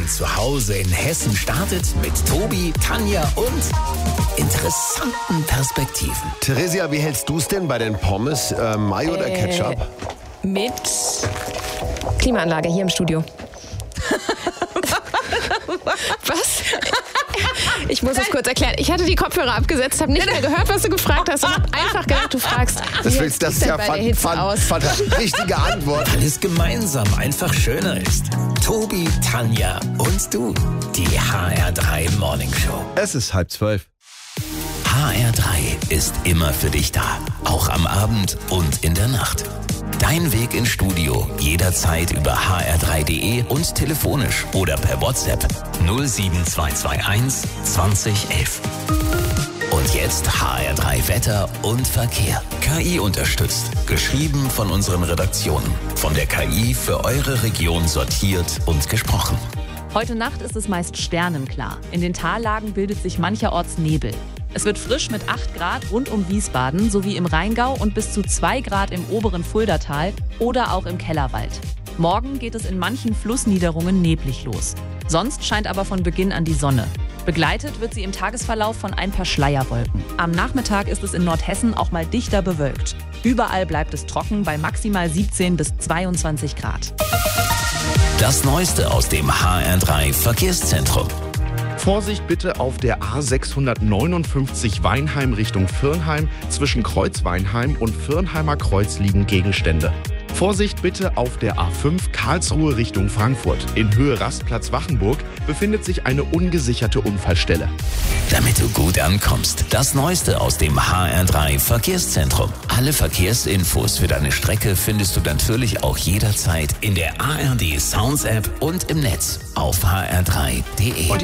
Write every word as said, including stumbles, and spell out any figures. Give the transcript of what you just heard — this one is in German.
Morgen zu Hause in Hessen startet mit Tobi, Tanja und interessanten Perspektiven. Theresia, wie hältst du es denn bei den Pommes? Äh, Mayo oder Äh, Ketchup? Mit Klimaanlage hier im Studio. Was? Ich muss es kurz erklären. Ich hatte die Kopfhörer abgesetzt, habe nicht mehr gehört, was du gefragt hast und habe einfach gedacht, du fragst. Das, willst, das ist ja bei der Hitze fan, aus? fan, richtige Antwort. Weil es gemeinsam einfach schöner ist. Tobi, Tanja und du. Die H R drei Morning Show. Es ist halb zwölf. H R drei ist immer für dich da. Auch am Abend und in der Nacht. Dein Weg ins Studio jederzeit über h r drei punkt d e und telefonisch oder per WhatsApp null sieben zwei zwei eins zwanzig elf. Und jetzt H R drei Wetter und Verkehr. K I unterstützt. Geschrieben von unseren Redaktionen. Von der K I für eure Region sortiert und gesprochen. Heute Nacht ist es meist sternenklar. In den Tallagen bildet sich mancherorts Nebel. Es wird frisch mit acht Grad rund um Wiesbaden sowie im Rheingau und bis zu zwei Grad im oberen Fuldatal oder auch im Kellerwald. Morgen geht es in manchen Flussniederungen neblig los. Sonst scheint aber von Beginn an die Sonne. Begleitet wird sie im Tagesverlauf von ein paar Schleierwolken. Am Nachmittag ist es in Nordhessen auch mal dichter bewölkt. Überall bleibt es trocken bei maximal siebzehn bis zweiundzwanzig Grad. Das Neueste aus dem H R drei Verkehrszentrum. Vorsicht bitte auf der A sechshundertneunundfünfzig Weinheim Richtung Virnheim. Zwischen Kreuz Weinheim und Virnheimer Kreuz liegen Gegenstände. Vorsicht bitte auf der A fünf Karlsruhe Richtung Frankfurt. In Höhe Rastplatz Wachenburg befindet sich eine ungesicherte Unfallstelle. Damit du gut ankommst, das Neueste aus dem H R drei Verkehrszentrum. Alle Verkehrsinfos für deine Strecke findest du natürlich auch jederzeit in der A R D Sounds App und im Netz auf h r drei punkt d e.